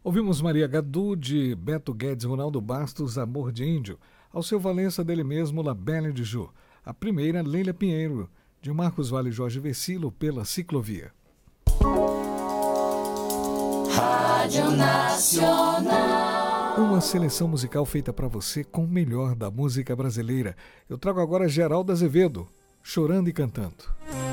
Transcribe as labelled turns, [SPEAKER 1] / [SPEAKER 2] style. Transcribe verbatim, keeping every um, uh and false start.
[SPEAKER 1] Ouvimos Maria Gadu, de Beto Guedes, Ronaldo Bastos, Amor de Índio. Alceu Valença, dele mesmo, La Belle de Ju. A primeira, Leila Pinheiro, de Marcos Vale e Jorge Vecilo, Pela Ciclovia.
[SPEAKER 2] Rádio Nacional.
[SPEAKER 1] Uma seleção musical feita para você com o melhor da música brasileira. Eu trago agora Geraldo Azevedo, Chorando e Cantando.